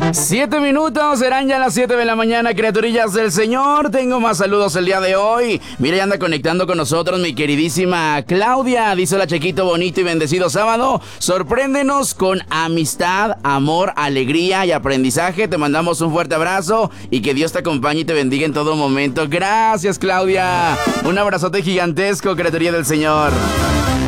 7 minutos, serán ya las 7 de la mañana, criaturillas del Señor. Tengo más saludos el día de hoy. Mira, ya anda conectando con nosotros mi queridísima Claudia. Dice: hola, Chequito, bonito y bendecido sábado. Sorpréndenos con amistad, amor, alegría y aprendizaje. Te mandamos un fuerte abrazo y que Dios te acompañe y te bendiga en todo momento. Gracias, Claudia. Un abrazote gigantesco, criaturilla del Señor.